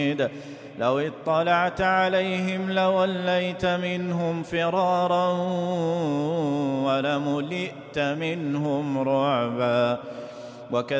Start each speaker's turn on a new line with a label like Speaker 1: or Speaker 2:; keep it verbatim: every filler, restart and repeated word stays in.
Speaker 1: لو اطلعت عليهم لوليت منهم فرارا ولملئت منهم رعبا.